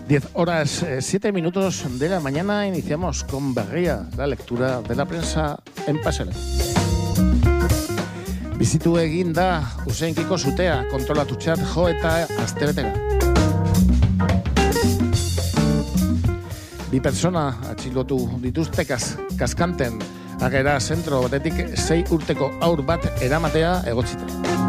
10:07 de la mañana iniciamos con Berria, la lectura de la prensa en Pasele. Bizitu egin da Useinkiko sutea kontrolatutzat jo eta astebetera. Bi pertsona atxilotu dituzte Kaskanten agera zentro batetik 6 urteko haur bat eramatea egotzita.